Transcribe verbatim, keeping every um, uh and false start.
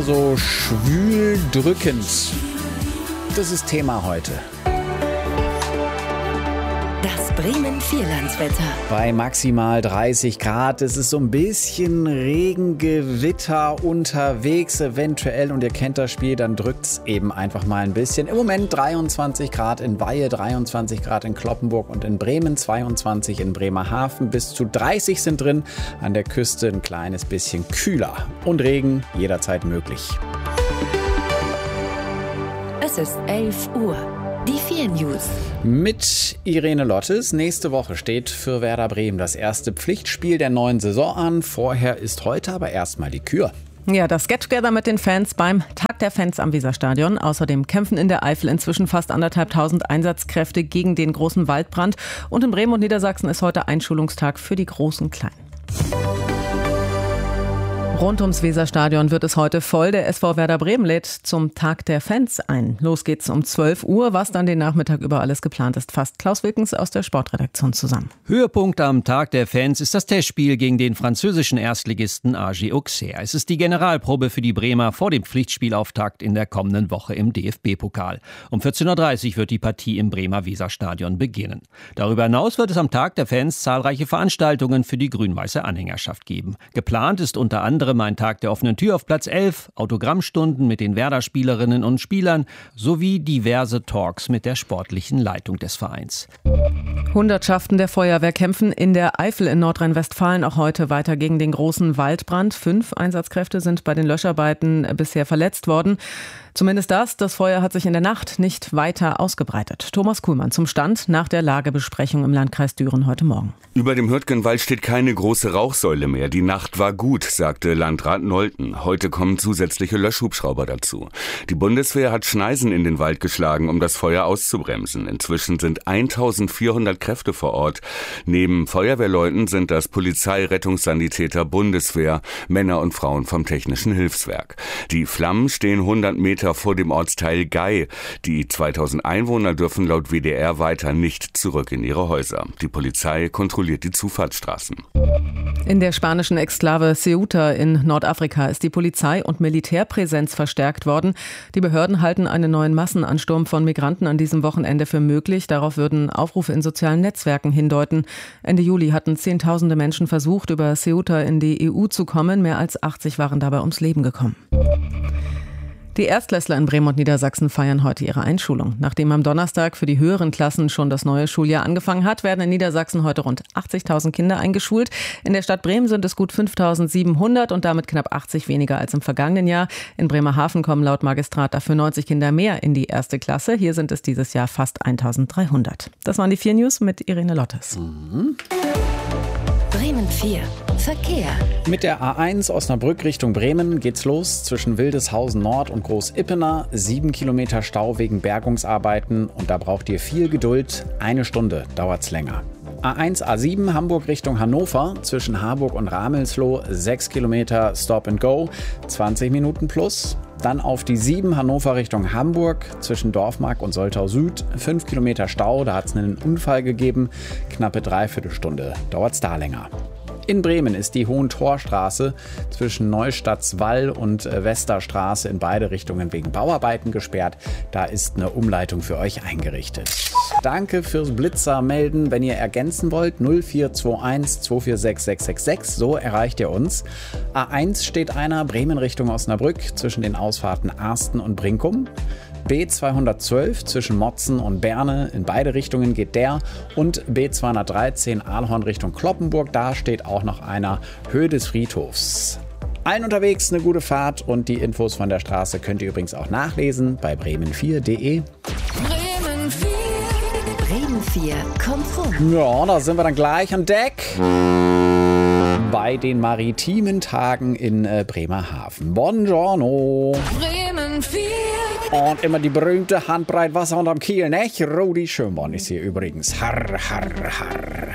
immer so schwül drückend. Das ist Thema heute. Das Bremen-Vierlandswetter. Bei maximal dreißig Grad. Es ist so ein bisschen Regengewitter unterwegs eventuell. Und ihr kennt das Spiel, dann drückt es eben einfach mal ein bisschen. Im Moment dreiundzwanzig Grad in Weihe, dreiundzwanzig Grad in Cloppenburg und in Bremen, zweiundzwanzig in Bremerhaven. Bis zu dreißig sind drin. An der Küste ein kleines bisschen kühler. Und Regen jederzeit möglich. Es ist elf Uhr. Die vier News. Mit Irene Lottes. Nächste Woche steht für Werder Bremen das erste Pflichtspiel der neuen Saison an. Vorher ist heute aber erstmal die Kür. Ja, das Get-Together mit den Fans beim Tag der Fans am Weserstadion. Außerdem kämpfen in der Eifel inzwischen fast anderthalbtausend Einsatzkräfte gegen den großen Waldbrand. Und in Bremen und Niedersachsen ist heute Einschulungstag für die großen Kleinen. Rund ums Weserstadion wird es heute voll. Der S V Werder Bremen lädt zum Tag der Fans ein. Los geht's um zwölf Uhr, was dann den Nachmittag über alles geplant ist. Fasst Klaus Wilkens aus der Sportredaktion zusammen. Höhepunkt am Tag der Fans ist das Testspiel gegen den französischen Erstligisten A G Auxerre. Es ist die Generalprobe für die Bremer vor dem Pflichtspielauftakt in der kommenden Woche im D F B-Pokal. Um vierzehn Uhr dreißig wird die Partie im Bremer Weserstadion beginnen. Darüber hinaus wird es am Tag der Fans zahlreiche Veranstaltungen für die grün-weiße Anhängerschaft geben. Geplant ist unter anderem ein Tag der offenen Tür auf Platz elf, Autogrammstunden mit den Werder-Spielerinnen und Spielern sowie diverse Talks mit der sportlichen Leitung des Vereins. Hundertschaften der Feuerwehr kämpfen in der Eifel in Nordrhein-Westfalen auch heute weiter gegen den großen Waldbrand. Fünf Einsatzkräfte sind bei den Löscharbeiten bisher verletzt worden. Zumindest das, das Feuer hat sich in der Nacht nicht weiter ausgebreitet. Thomas Kuhlmann zum Stand nach der Lagebesprechung im Landkreis Düren heute Morgen. Über dem Hürtgenwald steht keine große Rauchsäule mehr. Die Nacht war gut, sagte Landrat Nolten. Heute kommen zusätzliche Löschhubschrauber dazu. Die Bundeswehr hat Schneisen in den Wald geschlagen, um das Feuer auszubremsen. Inzwischen sind eintausendvierhundert Kräfte vor Ort. Neben Feuerwehrleuten sind das Polizei, Rettungssanitäter, Bundeswehr, Männer und Frauen vom Technischen Hilfswerk. Die Flammen stehen hundert Meter vor dem Ortsteil Gei. Die zweitausend Einwohner dürfen laut W D R weiter nicht zurück in ihre Häuser. Die Polizei kontrolliert die Zufahrtsstraßen. In der spanischen Exklave Ceuta in Nordafrika ist die Polizei- und Militärpräsenz verstärkt worden. Die Behörden halten einen neuen Massenansturm von Migranten an diesem Wochenende für möglich. Darauf würden Aufrufe in sozialen Netzwerken hindeuten. Ende Juli hatten Zehntausende Menschen versucht, über Ceuta in die E U zu kommen. Mehr als achtzig waren dabei ums Leben gekommen. Die Erstklässler in Bremen und Niedersachsen feiern heute ihre Einschulung. Nachdem am Donnerstag für die höheren Klassen schon das neue Schuljahr angefangen hat, werden in Niedersachsen heute rund achtzigtausend Kinder eingeschult. In der Stadt Bremen sind es gut fünftausendsiebenhundert und damit knapp achtzig weniger als im vergangenen Jahr. In Bremerhaven kommen laut Magistrat dafür neunzig Kinder mehr in die erste Klasse. Hier sind es dieses Jahr fast eintausenddreihundert. Das waren die vier News mit Irene Lottes. Mhm. Bremen vier. Verkehr. Mit der A eins Osnabrück Richtung Bremen geht's los zwischen Wildeshausen Nord und Groß-Ippener. Sieben Kilometer Stau wegen Bergungsarbeiten und da braucht ihr viel Geduld. Eine Stunde dauert's länger. A eins A sieben Hamburg Richtung Hannover zwischen Harburg und Ramelsloh. Sechs Kilometer Stop and Go. zwanzig Minuten plus. Dann auf die sieben Hannover Richtung Hamburg zwischen Dorfmark und Soltau Süd. Fünf Kilometer Stau, da hat es einen Unfall gegeben. Knappe Dreiviertelstunde dauert es da länger. In Bremen ist die Hohentorstraße zwischen Neustadtswall und Westerstraße in beide Richtungen wegen Bauarbeiten gesperrt. Da ist eine Umleitung für euch eingerichtet. Danke fürs Blitzer melden, wenn ihr ergänzen wollt. null vier zwei eins zwei vier sechs sechs sechs sechs, so erreicht ihr uns. A eins steht einer, Bremen Richtung Osnabrück zwischen den Ausfahrten Arsten und Brinkum. B zweihundertzwölf zwischen Motzen und Berne, in beide Richtungen geht der. Und B zweihundertdreizehn Ahlhorn Richtung Cloppenburg, da steht auch noch einer, Höhe des Friedhofs. Allen unterwegs eine gute Fahrt und die Infos von der Straße könnt ihr übrigens auch nachlesen bei bremen vier punkt de. Bremen vier. Bremen vier kommt rum. Ja, da sind wir dann gleich an Deck bei den maritimen Tagen in äh, Bremerhaven. Buongiorno. Bremen vier. Und immer die berühmte Handbreit Wasser unterm Kiel, ne? Rudi Schönborn ist hier übrigens. Harr, harr, harr.